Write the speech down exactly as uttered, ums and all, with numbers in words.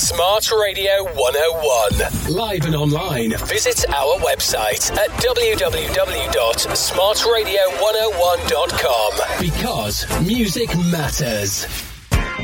Smart Radio one oh one. Live and online, visit our website at w w w dot smart radio one oh one dot com. Because music matters.